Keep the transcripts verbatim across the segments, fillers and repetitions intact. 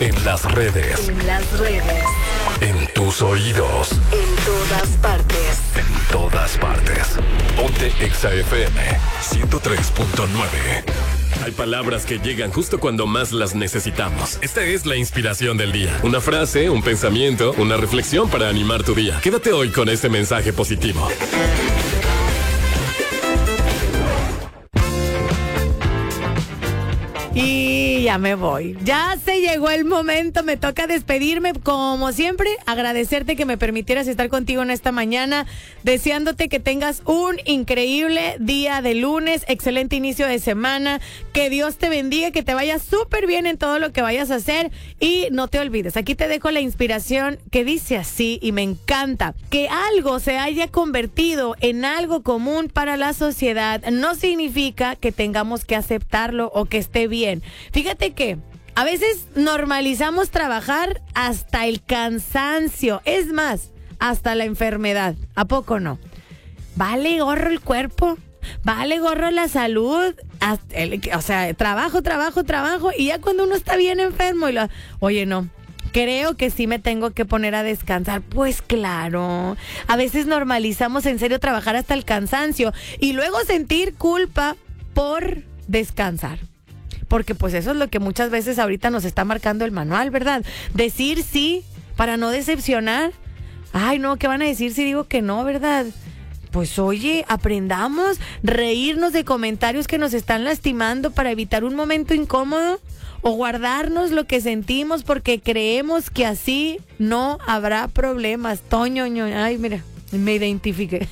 En las redes. En las redes. En tus oídos. En todas partes. En todas partes. Ponte Exa F M ciento tres punto nueve. Hay palabras que llegan justo cuando más las necesitamos. Esta es la inspiración del día. Una frase, un pensamiento, una reflexión para animar tu día. Quédate hoy con este mensaje positivo. Y ya me voy. Ya se llegó el momento, me toca despedirme. Como siempre, agradecerte que me permitieras estar contigo en esta mañana, deseándote que tengas un increíble día de lunes, excelente inicio de semana, que Dios te bendiga, que te vaya súper bien en todo lo que vayas a hacer y no te olvides, aquí te dejo la inspiración que dice así y me encanta: que algo se haya convertido en algo común para la sociedad no significa que tengamos que aceptarlo o que esté bien. Fíjate que a veces normalizamos trabajar hasta el cansancio, es más, hasta la enfermedad. ¿A poco no? Vale gorro el cuerpo, vale gorro la salud, hasta el, o sea, trabajo, trabajo, trabajo, y ya cuando uno está bien enfermo y lo, oye, no, creo que sí me tengo que poner a descansar. Pues claro, a veces normalizamos en serio trabajar hasta el cansancio y luego sentir culpa por descansar. Porque pues eso es lo que muchas veces ahorita nos está marcando el manual, ¿verdad? Decir sí para no decepcionar. Ay, no, ¿qué van a decir si digo que no, verdad? Pues oye, aprendamos, reírnos de comentarios que nos están lastimando para evitar un momento incómodo o guardarnos lo que sentimos porque creemos que así no habrá problemas. Toño, ño, ay, mira, me identifiqué.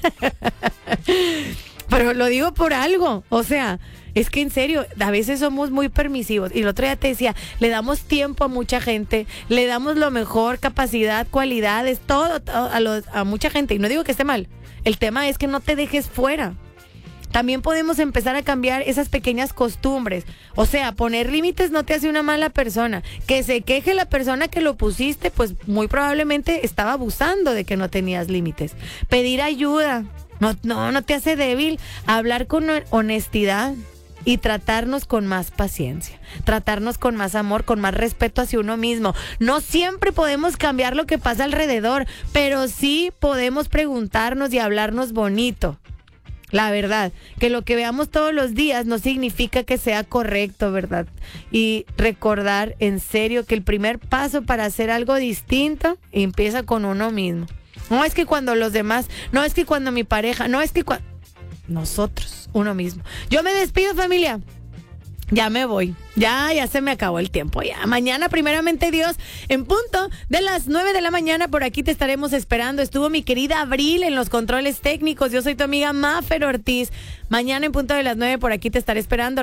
Pero lo digo por algo, o sea, es que en serio, a veces somos muy permisivos. Y el otro día te decía, le damos tiempo a mucha gente, le damos lo mejor, capacidad, cualidades, todo, todo a, los, a mucha gente. Y no digo que esté mal, el tema es que no te dejes fuera. También podemos empezar a cambiar esas pequeñas costumbres. O sea, poner límites no te hace una mala persona. Que se queje la persona que lo pusiste, pues muy probablemente estaba abusando de que no tenías límites. Pedir ayuda no, no, no te hace débil. Hablar con honestidad y tratarnos con más paciencia, tratarnos con más amor, con más respeto hacia uno mismo. No siempre podemos cambiar lo que pasa alrededor, pero sí podemos preguntarnos y hablarnos bonito. La verdad, que lo que veamos todos los días no significa que sea correcto, ¿verdad? Y recordar en serio que el primer paso para hacer algo distinto empieza con uno mismo. No es que cuando los demás, no es que cuando mi pareja, no es que cuando... Nosotros, uno mismo. Yo me despido, familia. Ya me voy. Ya, ya se me acabó el tiempo. Ya, mañana, primeramente Dios, en punto de las nueve de la mañana, por aquí te estaremos esperando. Estuvo mi querida Abril en los controles técnicos. Yo soy tu amiga Mafer Ortiz. Mañana, en punto de las nueve, por aquí te estaré esperando.